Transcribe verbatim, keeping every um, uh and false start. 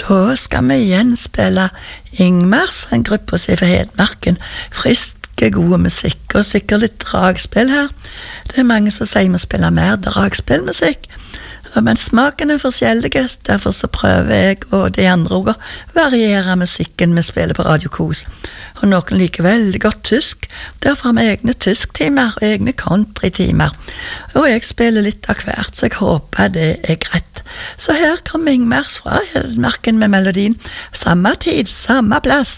Da skal vi igjen spille Ingmars, en gruppe som er fra Hedmarken. Friske, gode musikk, og sikkert litt dragspill her. Det er mange som sier vi spiller mer dragspillmusikk, men smaken er forskjellig, derfor så prøver jeg og de andre også å variere musikken vi spiller på Radio Kos. Og noen liker veldig godt tysk, derfor har vi egne tysktimer og egne countrytimer. Og jeg spiller litt av hvert, så jeg håper det er greit. Så her kommer Ingmars fra Hedmarken med melodien. Samme tid, samme plass.